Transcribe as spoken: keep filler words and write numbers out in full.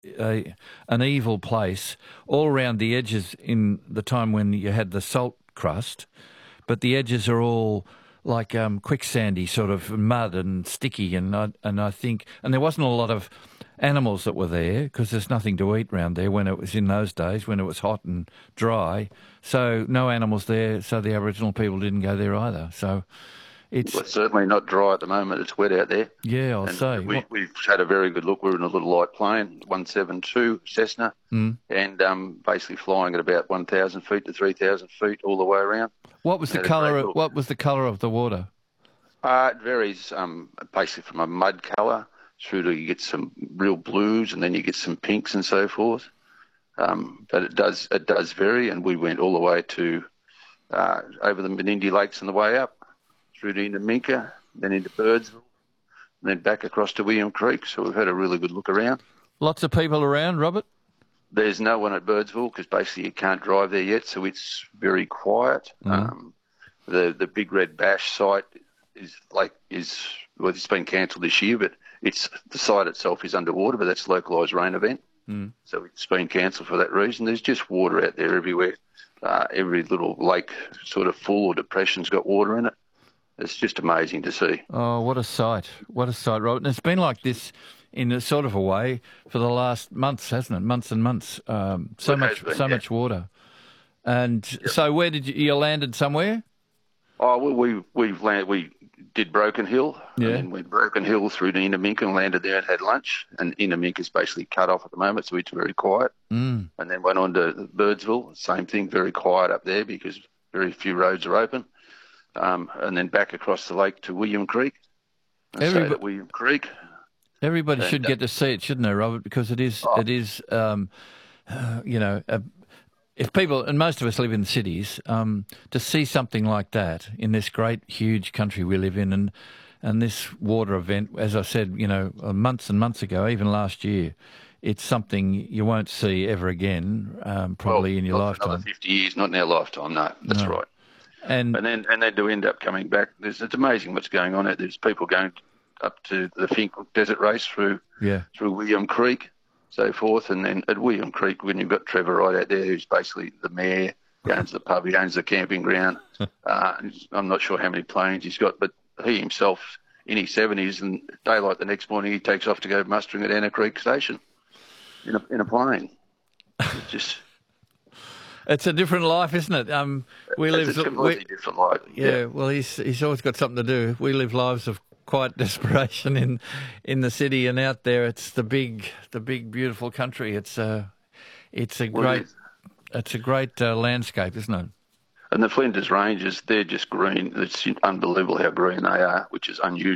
a an evil place all around the edges in the time when you had the salt crust, but the edges are all like um, quicksandy sort of mud and sticky, and I, and I think and there wasn't a lot of animals that were there because there's nothing to eat round there when it was in those days when it was hot and dry. So no animals there. So the Aboriginal people didn't go there either. So it's, well, it's certainly not dry at the moment. It's wet out there. Yeah, I'll and say. We, What? we've had a very good look. We're in a little light plane, one seventy-two Cessna, Mm. and um, basically flying at about one thousand feet to three thousand feet all the way around. What was the Had a colour? great Of, look. what was the colour of the water? Uh, it varies um, basically from a mud colour through to you get some real blues, and then you get some pinks and so forth. Um, but it does it does vary, and we went all the way to uh, over the Menindee Lakes on the way up, through to into Minka, then into Birdsville, and then back across to William Creek. So we've had a really good look around. Lots of people around, Robert? There's no one at Birdsville because basically you can't drive there yet, so it's very quiet. Mm. Um, the the Big Red Bash site is like is well, it's been cancelled this year, but it's the site itself is underwater, but that's a localised rain event, Mm. so it's been cancelled for that reason. There's just water out there everywhere. Uh, every little lake, sort of full or depression's got water in it. It's just amazing to see. Oh, what a sight. What a sight, Robert. And it's been like this in a sort of a way for the last months, hasn't it? Months and months. Um, so It has much been, so yeah. much water. And so where did you, you landed somewhere? Oh, well, we we've land, we did Broken Hill, Yeah. and then went Broken Hill through to Inaminka and landed there and had lunch. And Inaminka's basically cut off at the moment, so it's very quiet. Mm. And then went on to Birdsville, same thing, very quiet up there because very few roads are open. Um, and then back across the lake to William Creek. And stayed Everybo- at William Creek. Everybody And, should uh, get to see it, shouldn't they, Robert? Because it is, Oh. it is, um, uh, you know, uh, if people, and most of us live in cities, um, to see something like that in this great, huge country we live in, and and this water event, as I said, you know, uh, months and months ago, even last year, it's something you won't see ever again, um, probably well, in your not for another lifetime. fifty years, not in our lifetime, no, that's No. right. And And then and they do end up coming back. There's, it's amazing what's going on. There's people going up to the Finkel Desert Race through yeah, through William Creek, so forth. And then at William Creek, when you've got Trevor right out there, who's basically the mayor, he owns the pub, he owns the camping ground. uh, I'm not sure how many planes he's got, but he himself, in his seventies, and daylight the next morning, he takes off to go mustering at Anna Creek Station in a, in a plane. It's just... it's a different life, isn't it? Um, we It's live a completely we- different life. Yeah, well, he's he's always got something to do. We live lives of quiet desperation in in the city, and out there, it's the big, the big, beautiful country. It's a, it's a Well, great, it is. it's a great uh, landscape, isn't it? And the Flinders Ranges, they're just green. It's unbelievable how green they are, which is unusual.